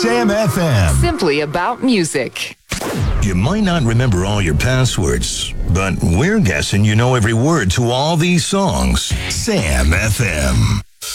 Sam FM. Simply about music. You might not remember all your passwords, but we're guessing you know every word to all these songs. Sam FM.